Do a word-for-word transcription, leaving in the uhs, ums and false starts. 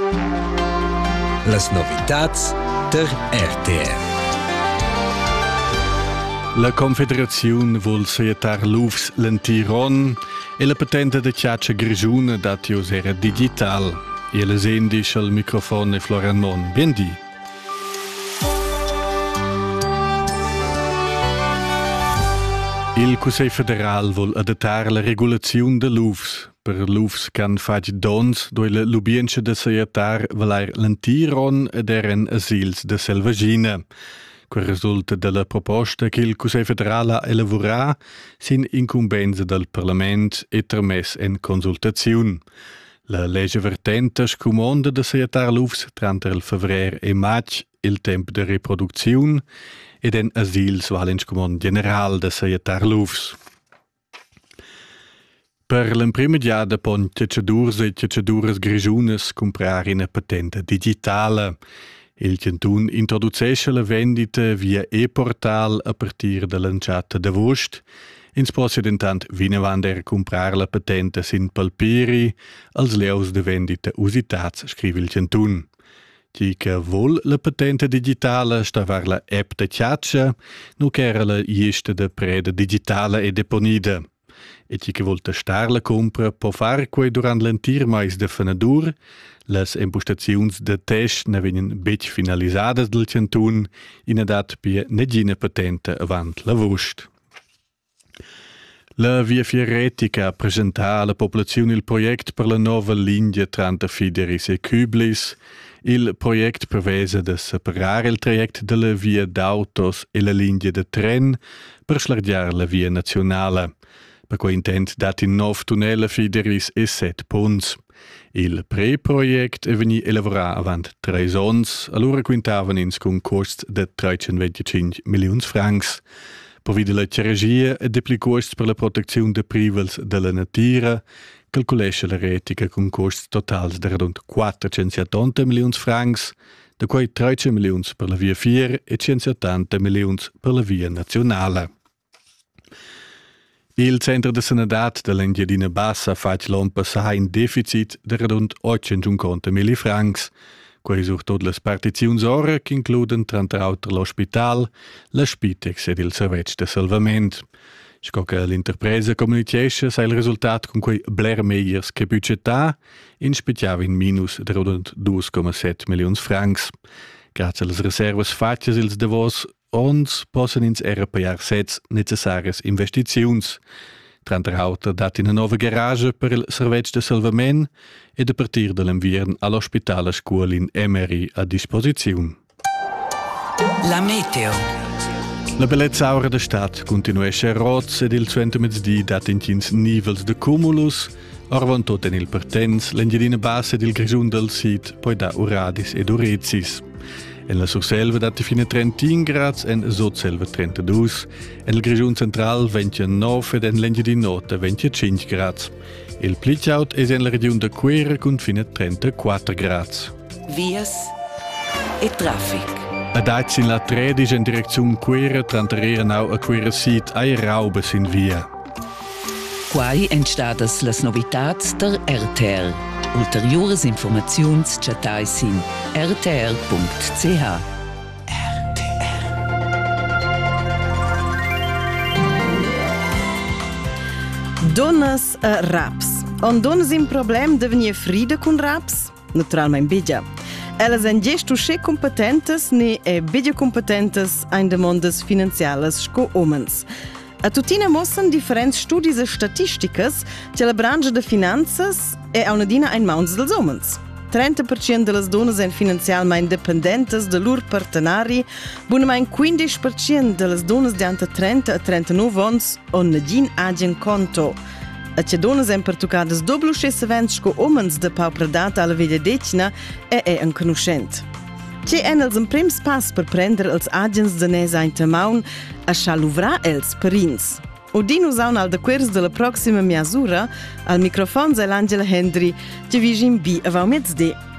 Las novitats der R T R. La Confederazione vuol seietar l'U F S l'Entiron e la patente de Chiaccia Grigiuna datius era digital. E la sendis al microfono Florian Mon. Bendi. Il Consiglio federal vuol adattar la regolazione dell'U F S. Per l'U F S can fag dons doi la lubiencha de seietar valair l'Entiron ed eren asils de Selvagina. Quel risulta della proposta che il Consiglio federale ha elaborato sin incumbenza del Parlament e tramess in consultazione. La legge vertente scomanda de seietar l'U F S tra il febbraio e maggio il tempo di riproduzione ed en asils val in scomand general de seietar l'U F S. Per l'imprimidiada pon cecedurs e cecedures grigiunas comprar una patente digitale. Il cantun introducesce la vendita via e-portal a partir dell'enciata d'agosto. Ins possi intant vinavander comprar la patente sin palpiri als leus de vendita usitats, scrive il cantun. Chi che vol la patente digitale stavar la app de Chiaccia, nu che era la iesta de preda digitale e deponida. E chi che vol testar la compra può far quei durant l'entir mais de fenadur. Las impostaziuns de test ne vegnan bec finalisadas del cantun in adat pia negina patente avant l'agost. La Via Fieretica ha presentato alla popolazione il progetto per la nuova linea tra Fideris e Küblis. Il progetto prevede di separare il trajecto della via d'autos e la linea de tren per slargiare la via nazionale. Per cui intend dati nove tunnel a Fideris e sette ponts. Il pre-project è venuto elaborato avant tre anni, allora quintavan ins con cost de trecentoventicinque milioni francs. Provvide la chirurgia e depli cost per la protezione de privals della natura, calculesce la retica con cost totals de rund quattrocentosettanta milioni francs, da cui trecento milioni per la via Fier e centosettanta milioni per la via nazionale. Il centro de sanadat dell'Engiadina Bassa fac l'on passare in deficit de rund ottocentocinquanta mila francs, quei sur tot las partiziuns ora che includen trant'auter l'ospital, la Spitex ed il servizio de salvament. Sco che l'interpresa comunicesce sa il risultat con quei bler meiers che budgetà, in speciava in minus de rund due virgola sette milioni francs. Grazie alle reservas facies ils devos ons possono ins era paiar sets necessarias investiziuns. Trant'auter dat in una nuova garage per il servizio de salvament e a partir dell'inviern all'ospitale scuola in Emery a disposizione. La meteo. La bellezza aura de stat continuesce a roz ed il suento mezzdi dat in cins nivels de cumulus, orvan tot en il pertens, l'Engiadina Bassa ed il grigiun del sit, poi da uradis ed urezis. En la surselva dati fine trentin grads en sotselva trentadue, en il grigiun central ventinove ed en l'Engiadina Nota venticinque grads. Il plicaut es en la regione de Quera con fine trentaquattro grads. Vias e traffic. Adats in la tredici in direzione Quera trantarera nau a Quera sit ai raubes in via. Quai entstadas las novitats der R T R. Ulteriores informaziuns chatais in r t r punct c h. R T R. Donnas a raps. On donnas un problem de venir frida con raps? Naturalmente bidja. Elas en gesto che competentes ne e bidja competentes in demandas finanzialas sco omens. A tutina mostran differents studis e statisticas che la branca de finanzas è a una dina ein mauns dels omens. trenta per cento delle donne sono finanzialmente dipendentes de loro partenari, buonamente quindici per cento delle donne di entre trenta e trentanove anni non negin agien conto. A che donne sono pertucate doppio stesse venti con omens de paupredata alla veglia decina e è un conoscente. Che è els un prim pas per prendere els agens de nesa in temaun a scialuvra els perins. Odino saun al de quers de la proxima misura, al microfon è l'Angela Hendry, che vigin bi avau mezzde.